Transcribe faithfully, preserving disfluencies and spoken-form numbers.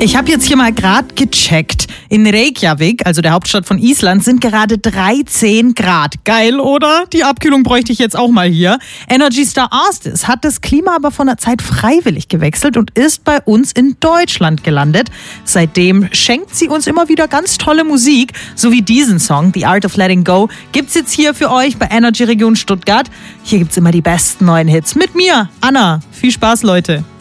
Ich habe jetzt hier mal gerade gecheckt. In Reykjavik, also der Hauptstadt von Island, sind gerade dreizehn Grad. Geil, oder? Die Abkühlung bräuchte ich jetzt auch mal hier. Energy Star Arstis hat das Klima aber von der Zeit freiwillig gewechselt und ist bei uns in Deutschland gelandet. Seitdem schenkt sie uns immer wieder ganz tolle Musik, so wie diesen Song, The Art of Letting Go, gibt's jetzt hier für euch bei Energy Region Stuttgart. Hier gibt's immer die besten neuen Hits mit mir, Anna. Viel Spaß, Leute.